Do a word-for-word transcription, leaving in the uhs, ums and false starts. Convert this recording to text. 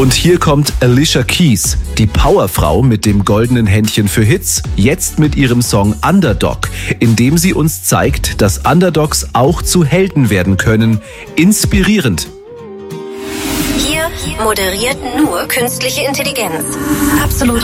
Und hier kommt Alicia Keys, die Powerfrau mit dem goldenen Händchen für Hits, jetzt mit ihrem Song Underdog, in dem sie uns zeigt, dass Underdogs auch zu Helden werden können. Inspirierend. Hier moderiert nur künstliche Intelligenz. Absolut